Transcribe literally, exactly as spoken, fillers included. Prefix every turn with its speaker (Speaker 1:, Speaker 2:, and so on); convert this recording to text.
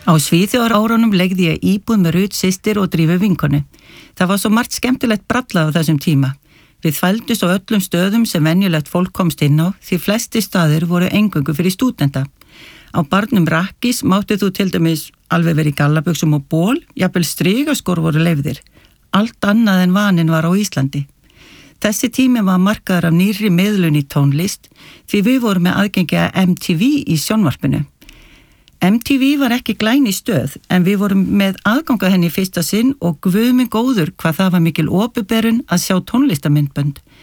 Speaker 1: Á Svíþjóðarárunum leigði ég íbúð með Rut systir og Drífu vinkonu. Það var svo margt skemmtilegt brallað á þessum tíma. Við þvældust á öllum stöðum sem venjulegt fólk komst inn á því flesti staðir voru eingöngu fyrir stúdenta. Á barnum Rakkis mátti þú til dæmis alveg verið í gallabuxum og ból, jafnvel strigaskór voru leyfðir. Allt annað en vaninn var á Íslandi. Þessi tími var markaður af nýrri miðlun í tónlist því við vorum með aðgengi að M T V í sjónvarpinu. M T V var ekki glæný stöð en við vorum með aðganga henni í fyrsta sinn og guð minn góður hvað það var mikil opinberun að sjá tónlistarmyndbönd.